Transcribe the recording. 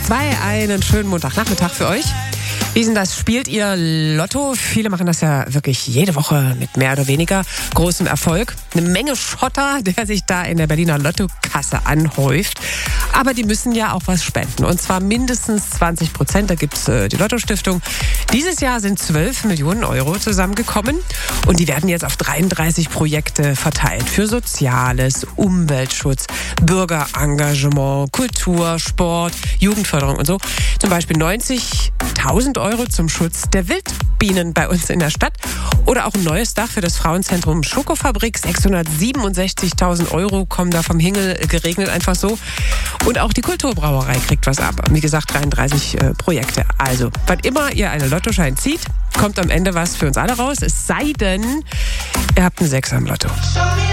6:02, einen schönen Montagnachmittag für euch. Wie ist denn das? Spielt ihr Lotto? Viele machen das ja wirklich jede Woche mit mehr oder weniger großem Erfolg. Eine Menge Schotter, der sich da in der Berliner Lottokasse anhäuft. Aber die müssen ja auch was spenden. Und zwar mindestens 20%. Da gibt's die Lotto-Stiftung. Dieses Jahr sind 12 Millionen Euro zusammengekommen. Und die werden jetzt auf 33 Projekte verteilt. Für Soziales, Umweltschutz, Bürgerengagement, Kultur, Sport, Jugendförderung und so. Zum Beispiel 90.000 Euro zum Schutz der Wildbienen bei uns in der Stadt. Oder auch ein neues Dach für das Frauenzentrum Schokofabrik. 667.000 Euro kommen da vom Himmel geregnet einfach so. Und auch die Kulturbrauerei kriegt was ab. Wie gesagt, 33 Projekte. Also, wann immer ihr einen Lottoschein zieht, kommt am Ende was für uns alle raus. Es sei denn, ihr habt einen Sechser im Lotto.